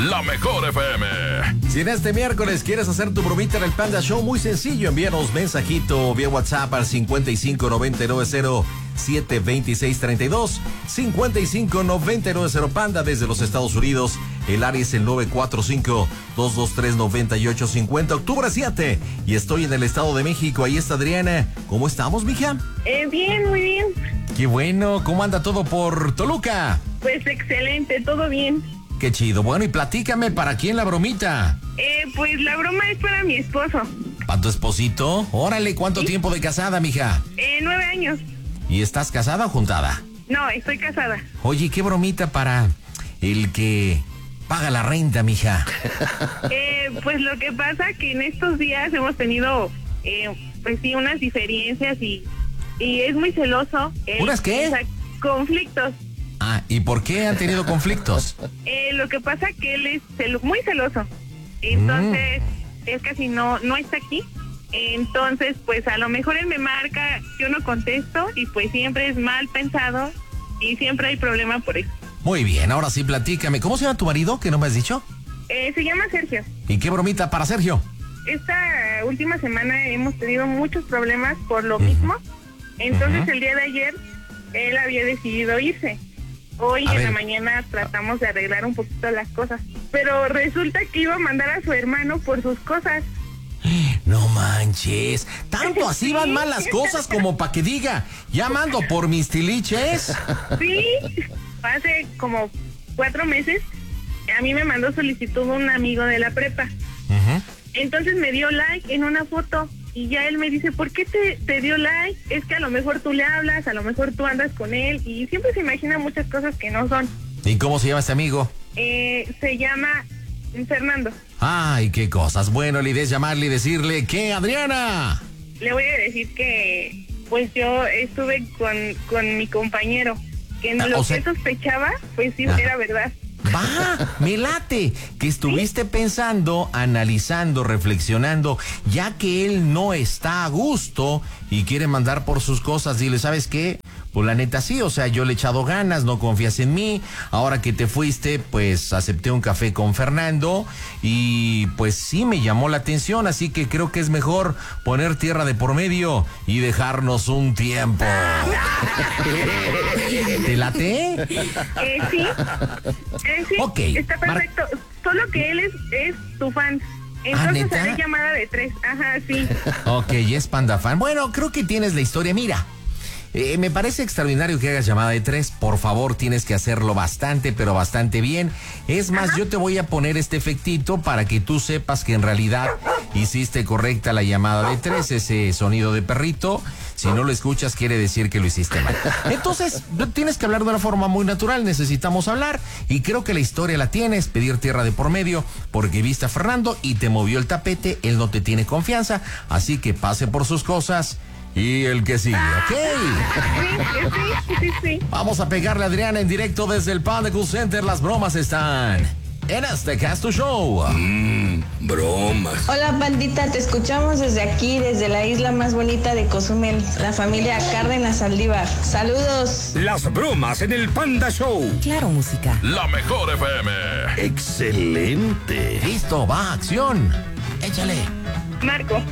La Mejor FM. Si en este miércoles quieres hacer tu bromita en el Panda Show, muy sencillo, envíanos mensajito vía WhatsApp al 5599072632, 55990 Panda desde los Estados Unidos. El área es el 945-223-9850, octubre 7. Y estoy en el Estado de México. Ahí está Adriana. ¿Cómo estamos, mija? Bien, muy bien. Qué bueno. ¿Cómo anda todo por Toluca? Pues excelente, todo bien. Qué chido. Bueno, y platícame, ¿para quién la bromita? Pues la broma es para mi esposo. ¿Para tu esposito? Órale, ¿cuánto tiempo de casada, mija? 9 años. ¿Y estás casada o juntada? No, estoy casada. Oye, ¿qué bromita para el que paga la renta, mija? Pues lo que pasa que en estos días hemos tenido, pues sí, unas diferencias y es muy celoso. ¿Unas qué? O sea, conflictos. Ah, ¿y por qué han tenido conflictos? Lo que pasa que él es muy celoso. Entonces, él casi no está aquí. Entonces, pues a lo mejor él me marca, yo no contesto y pues siempre es mal pensado y siempre hay problema por eso. Muy bien, ahora sí platícame. ¿Cómo se llama tu marido, que no me has dicho? Se llama Sergio. ¿Y qué bromita para Sergio? Esta última semana hemos tenido muchos problemas por lo mismo. Entonces, el día de ayer, él había decidido irse. Hoy en la mañana tratamos de arreglar un poquito las cosas. Pero resulta que iba a mandar a su hermano por sus cosas. No manches. ¿Tanto así van mal las cosas como para que diga, ya mando por mis tiliches? Sí, hace como 4 meses a mí me mandó solicitud un amigo de la prepa. Entonces me dio like en una foto y ya él me dice, ¿por qué te dio like? Es que a lo mejor tú le hablas, a lo mejor tú andas con él y siempre se imagina muchas cosas que no son. ¿Y cómo se llama este amigo? Se llama Fernando. Ay, qué cosas. Bueno, la idea es llamarle y decirle, ¿qué, Adriana? Le voy a decir que pues yo estuve con mi compañero, que lo que sospechaba, pues sí, era verdad. Va, me late, que estuviste pensando, analizando, reflexionando, ya que él no está a gusto y quiere mandar por sus cosas. Dile, ¿sabes qué? Pues la neta sí, o sea, yo le he echado ganas, no confías en mí. Ahora que te fuiste, pues acepté un café con Fernando y pues sí me llamó la atención, así que creo que es mejor poner tierra de por medio y dejarnos un tiempo. ¿Te late? Sí. Sí, ok. Está perfecto. Solo que él es tu fan. Entonces haré llamada de 3. Ajá, sí. Ok, es Panda fan. Bueno, creo que tienes la historia. Mira, me parece extraordinario que hagas llamada de 3. Por favor, tienes que hacerlo bastante, pero bastante bien. Es más, yo te voy a poner este efectito para que tú sepas que en realidad hiciste correcta la llamada de 3, ese sonido de perrito. Si no lo escuchas, quiere decir que lo hiciste mal. Entonces, tienes que hablar de una forma muy natural. Necesitamos hablar. Y creo que la historia la tienes. Pedir tierra de por medio. Porque viste a Fernando y te movió el tapete. Él no te tiene confianza. Así que pase por sus cosas. Y el que sigue, ¿ok? Sí. Vamos a pegarle a Adriana en directo desde el Panda Cool Center. Las bromas están en este Casto Show. Bromas. Hola, pandita, te escuchamos desde aquí, desde la isla más bonita de Cozumel, la familia Cárdenas Saldívar. Saludos. Las bromas en el Panda Show. Claro, música. La Mejor FM. Excelente. Listo, va, acción. Échale. Marco.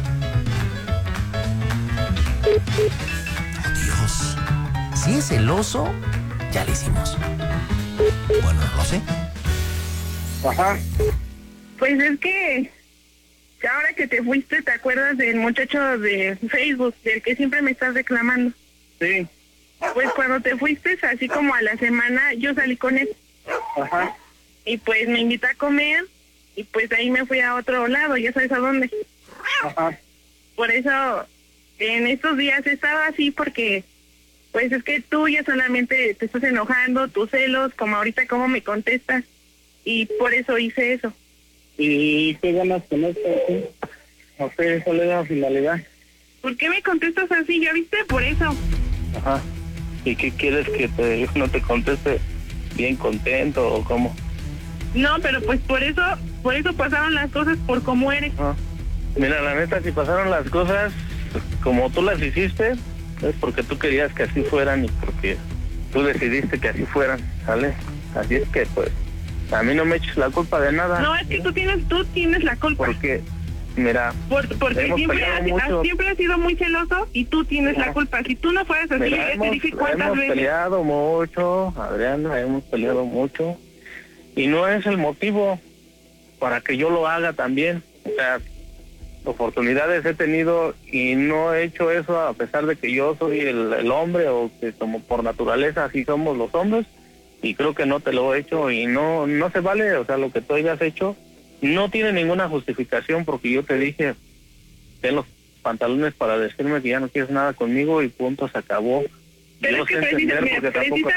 Oh, Dios. Si es celoso, ya le hicimos. Bueno, no lo sé. Ajá. Pues es que ahora que te fuiste, ¿te acuerdas del muchacho de Facebook, del que siempre me estás reclamando? Sí. Pues cuando te fuiste, así como a la semana, yo salí con él. Ajá. Y pues me invitó a comer y pues ahí me fui a otro lado, ya sabes a dónde. Ajá. Por eso en estos días he estado así porque pues es que tú ya solamente te estás enojando, tus celos, como ahorita cómo me contestas. Y por eso hice eso. ¿Y qué ganas con esto? ¿Sí? No sé, ¿cuál es la finalidad? ¿Por qué me contestas así? ¿Ya viste? Por eso. Ajá. ¿Y qué quieres que no te conteste bien contento o cómo? No, pero pues por eso pasaron las cosas por cómo eres. Ah. Mira, la neta, si pasaron las cosas como tú las hiciste, es porque tú querías que así fueran y porque tú decidiste que así fueran, ¿sale? Así es que pues A mí no me eches la culpa de nada. No, es que tú tienes la culpa. Porque, mira, porque siempre has sido muy celoso y tú tienes la culpa. Si tú no fueras así, mira, ya te dije cuántas veces. Hemos peleado mucho, Adriana, hemos peleado mucho. Y no es el motivo para que yo lo haga también. O sea, oportunidades he tenido y no he hecho eso a pesar de que yo soy el hombre, o que como por naturaleza así somos los hombres, y creo que no te lo he hecho y no se vale. O sea, lo que tú hayas hecho no tiene ninguna justificación, porque yo te dije, ten los pantalones para decirme que ya no quieres nada conmigo y punto, se acabó. Pero yo es que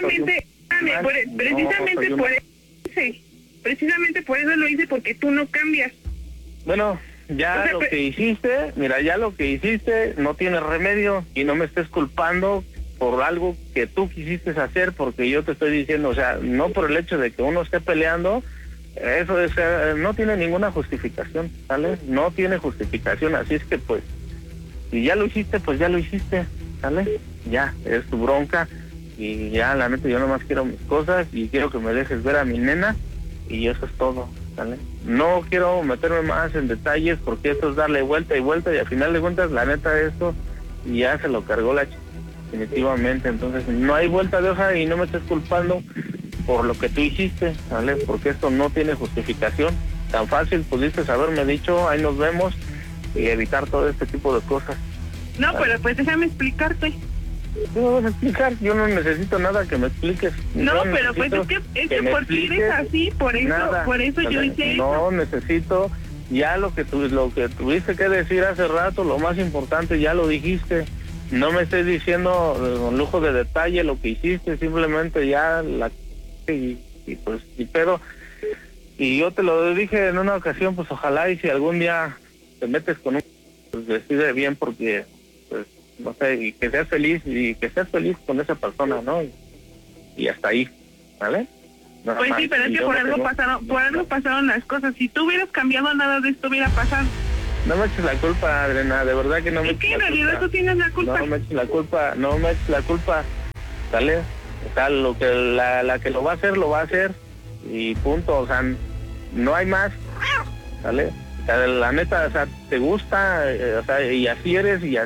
precisamente por eso lo hice, porque tú no cambias. Bueno, ya, o sea, lo que hiciste, mira, ya lo que hiciste no tiene remedio, y no me estés culpando por algo que tú quisiste hacer, porque yo te estoy diciendo, o sea, no por el hecho de que uno esté peleando, eso es, no tiene ninguna justificación, ¿sale? No tiene justificación, así es que pues, si ya lo hiciste, pues ya lo hiciste, ¿sale? Ya, es tu bronca, y ya, la neta, yo nomás quiero mis cosas, y quiero que me dejes ver a mi nena, y eso es todo, ¿sale? No quiero meterme más en detalles, porque esto es darle vuelta y vuelta, y al final de cuentas, la neta, esto ya se lo cargó la definitivamente. Entonces no hay vuelta de hoja, y no me estés culpando por lo que tú hiciste, ¿vale? Porque esto no tiene justificación. Tan fácil pudiste haberme dicho, ahí nos vemos, y evitar todo este tipo de cosas. No, ¿vale? Pero pues déjame explicarte. ¿Qué me vas a explicar? Yo no necesito nada que me expliques. No, pero pues es que porque eres así, por eso ¿vale? Yo hice eso. No necesito, ya lo que tuviste que decir hace rato, lo más importante ya lo dijiste. No me estés diciendo con lujo de detalle lo que hiciste, simplemente ya y pues, pero, y yo te lo dije en una ocasión, pues ojalá y si algún día te metes con un, pues decide bien, porque, pues, no sé, y que seas feliz con esa persona, ¿no? Y hasta ahí, ¿vale? Nada pues más. Sí, pero es que por algo pasaron las cosas. Si tú hubieras cambiado, nada de esto hubiera pasado. No me eches la culpa, Adriana, de verdad que no me eches la culpa. Es que en realidad tú tienes la culpa. No me eches la culpa, ¿sale? O sea, lo que la que lo va a hacer, y punto, o sea, no hay más, ¿sale? O sea, la neta, o sea, te gusta, o sea, y así eres, y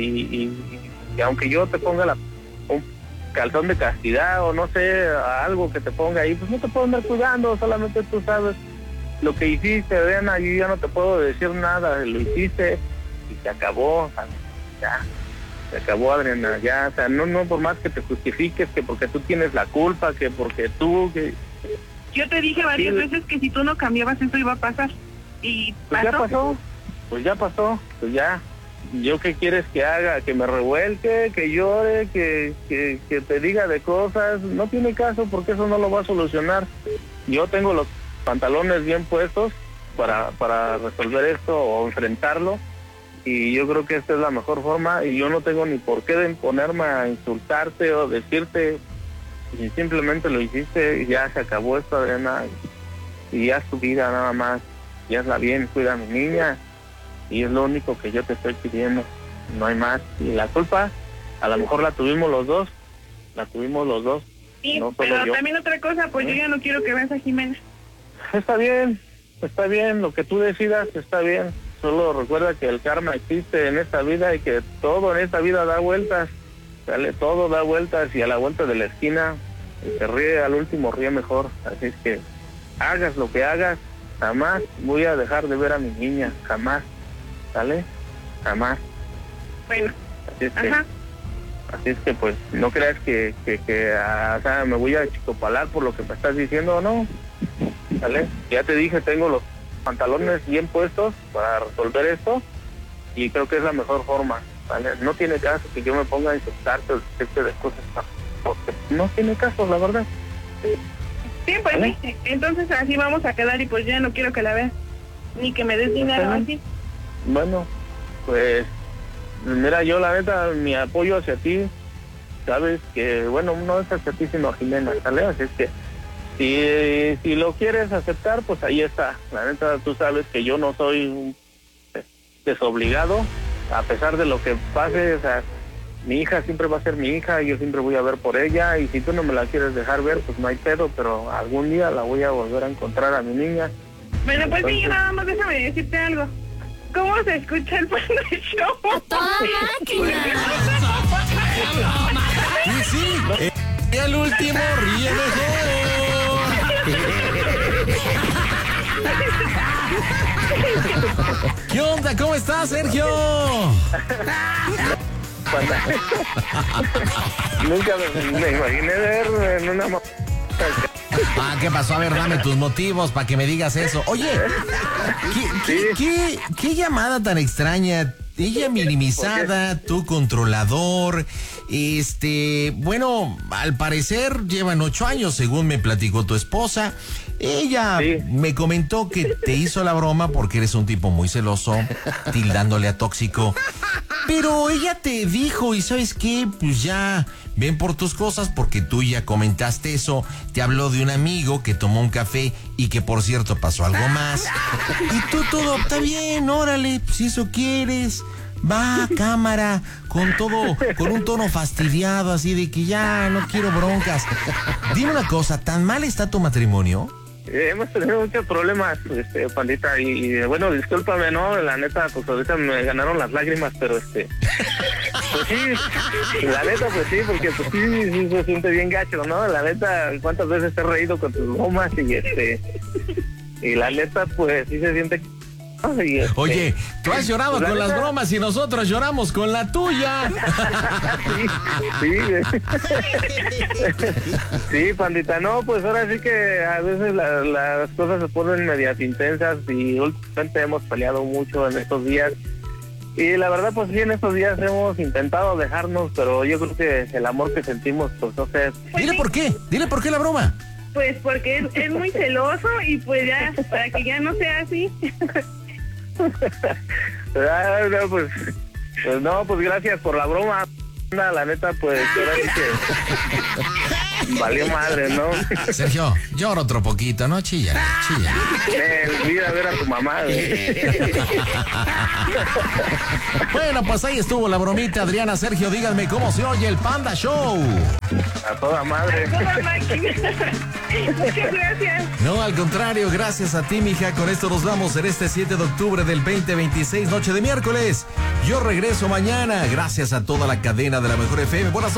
aunque yo te ponga un calzón de castidad, o no sé, algo que te ponga ahí, pues no te puedo andar cuidando, solamente tú sabes lo que hiciste, Adriana. Yo ya no te puedo decir nada, lo hiciste y se acabó, o sea, ya, se acabó, Adriana, ya, o sea, no por más que te justifiques, que porque tú tienes la culpa, que porque tú, que... Yo te dije varias veces que si tú no cambiabas eso iba a pasar, y pues pasó. Pues ya pasó, pues ya, ¿yo qué quieres que haga? ¿Que me revuelque, que llore, que te diga de cosas? No tiene caso, porque eso no lo va a solucionar. Yo tengo los pantalones bien puestos para resolver esto o enfrentarlo, y yo creo que esta es la mejor forma, y yo no tengo ni por qué de ponerme a insultarte o decirte, si simplemente lo hiciste, ya se acabó esto, Adriana, y ya es tu vida nada más, y hazla bien, cuida a mi niña, y es lo único que yo te estoy pidiendo, no hay más. Y la culpa a lo mejor la tuvimos los dos, Sí, no pero yo. También otra cosa, pues yo ya no quiero que veas a Jimena. Está bien, lo que tú decidas está bien. Solo recuerda que el karma existe en esta vida, y que todo en esta vida da vueltas, ¿vale? Todo da vueltas, y a la vuelta de la esquina, el que ríe al último ríe mejor. Así es que hagas lo que hagas, jamás voy a dejar de ver a mi niña, jamás, ¿vale? Jamás. Bueno, así es que pues no creas que o sea, me voy a chicopalar por lo que me estás diciendo, o no, ¿vale? Ya te dije, tengo los pantalones bien puestos para resolver esto, y creo que es la mejor forma, ¿vale? No tiene caso que yo me ponga a insultarte o decirte de cosas, porque no tiene caso, la verdad. Sí, pues ¿vale? Sí. Entonces así vamos a quedar, y pues ya no quiero que la veas, ni que me des dinero así. Bueno, pues mira, yo la neta, mi apoyo hacia ti, sabes que, bueno, no es hacia ti sino a Jimena, ¿sale? Así es que si lo quieres aceptar, pues ahí está. La neta, tú sabes que yo no soy un desobligado, a pesar de lo que pase, o sea, mi hija siempre va a ser mi hija, yo siempre voy a ver por ella, y si tú no me la quieres dejar ver, pues no hay pedo, pero algún día la voy a volver a encontrar a mi niña. Bueno, pues sí, Entonces, nada más déjame decirte algo. ¿Cómo se escucha el Panda Show? ¡A toda máquina! Sí, sí. El último ríe mejor. ¿Qué onda? ¿Cómo estás, Sergio? Nunca me imaginé ver en una... ¿Qué pasó? A ver, dame tus motivos para que me digas eso. Oye, ¿qué llamada tan extraña? Ella minimizada, tú controlador. Bueno, al parecer llevan 8 años, según me platicó tu esposa. Ella me comentó que te hizo la broma porque eres un tipo muy celoso, tildándole a tóxico. Pero ella te dijo, ¿y sabes qué? Pues ya ven por tus cosas porque tú ya comentaste eso. Te habló de un amigo que tomó un café y que, por cierto, pasó algo más. Y tú todo, está bien, órale, si eso quieres. Va, cámara, con un tono fastidiado, así de que ya no quiero broncas. Dime una cosa, ¿tan mal está tu matrimonio? Hemos tenido muchos problemas, Pandita, y bueno, discúlpame, ¿no? La neta, pues ahorita me ganaron las lágrimas, pero pues sí, la neta, pues sí, porque pues sí se siente bien gacho, ¿no? La neta, cuántas veces he reído con tus bromas y la neta, pues sí se siente... Oye, tú has llorado pues con las bromas y nosotros lloramos con la tuya. Sí, Pandita, no, pues ahora sí que a veces las cosas se ponen medias intensas y últimamente hemos peleado mucho en estos días. Y la verdad, pues sí, en estos días hemos intentado dejarnos, pero yo creo que el amor que sentimos, pues no sé. Dile por qué la broma. Pues porque es muy celoso y pues ya, para que ya no sea así. Pues gracias por la broma. La neta, pues ahora sí que valió madre, ¿no? Sergio, llora otro poquito, ¿no? Chilla. Olvida a ver a tu mamá. Bueno, pues ahí estuvo la bromita, Adriana. Sergio, díganme cómo se oye el Panda Show. A toda madre. A toda máquina. Muchas gracias. No, al contrario, gracias a ti, mija. Con esto nos vamos en este 7 de octubre del 2026, noche de miércoles. Yo regreso mañana. Gracias a toda la cadena de la Mejor FM. Buenas noches.